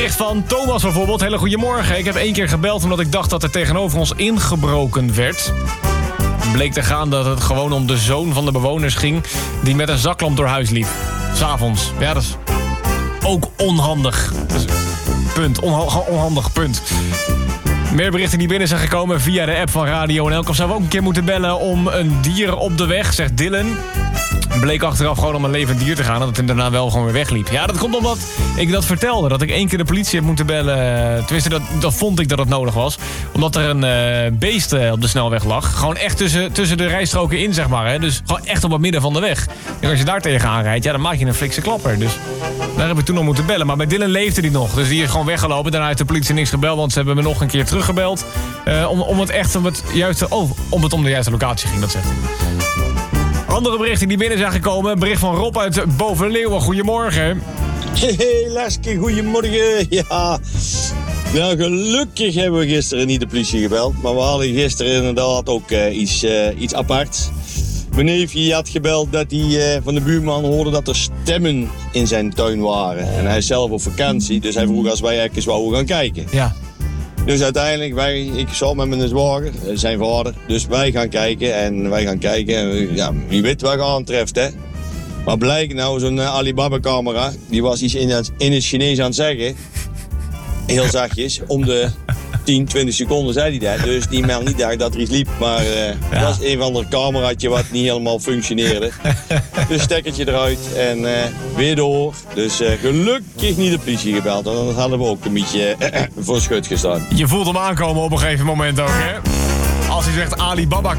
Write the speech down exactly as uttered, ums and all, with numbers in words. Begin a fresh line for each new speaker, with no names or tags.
Van Thomas bijvoorbeeld. Hele goedemorgen. Ik heb één keer gebeld omdat ik dacht dat er tegenover ons ingebroken werd. Bleek te gaan dat het gewoon om de zoon van de bewoners ging die met een zaklamp door huis liep. 's Avonds. Ja, dat is ook onhandig. Dus, punt. Onha- onhandig, punt. Meer berichten die binnen zijn gekomen via de app van Radio en Elk. Zou we ook een keer moeten bellen om een dier op de weg, zegt Dylan. Bleek achteraf gewoon om een levend dier te gaan... en dat het daarna wel gewoon weer wegliep. Ja, dat komt omdat ik dat vertelde. Dat ik één keer de politie heb moeten bellen. Tenminste, dat, dat vond ik dat het nodig was. Omdat er een uh, beest uh, op de snelweg lag. Gewoon echt tussen, tussen de rijstroken in, zeg maar. Hè. Dus gewoon echt op het midden van de weg. En als je daar tegenaan rijdt, ja, dan maak je een flikse klapper. Dus daar heb ik toen nog moeten bellen. Maar bij Dylan leefde die nog. Dus die is gewoon weggelopen. Daarna heeft de politie niks gebeld. Want ze hebben me nog een keer teruggebeld. Uh, om, om het echt om het juiste... Oh, om het om de juiste locatie ging, dat zegt hij. Andere berichten die binnen zijn gekomen. Bericht van Rob uit Bovenleeuwen. Goedemorgen.
Hey, Leske, goedemorgen. Ja, nou gelukkig hebben we gisteren niet de politie gebeld. Maar we hadden gisteren inderdaad ook uh, iets, uh, iets aparts. Mijn neefje had gebeld dat hij uh, van de buurman hoorde dat er stemmen in zijn tuin waren. En hij is zelf op vakantie, dus hij vroeg als wij even wouden gaan kijken.
Ja.
Dus uiteindelijk, wij, ik zat met mijn zwager, zijn vader, dus wij gaan kijken en wij gaan kijken. En ja, wie weet wat je aantreft, hè. Maar blijkt nou, zo'n uh, Alibaba-camera, die was iets in het, in het Chinees aan het zeggen. Heel zachtjes, om de tien, twintig seconden zei hij dat. Dus die meldt niet daar dat er iets liep, maar uh, ja. Dat was een of ander cameraatje wat niet helemaal functioneerde. Dus stekkertje eruit en uh, weer door. Dus uh, gelukkig niet de politie gebeld, want dan hadden we ook een beetje uh, voor schut gestaan.
Je voelt hem aankomen op een gegeven moment ook, hè? Als hij zegt Alibaba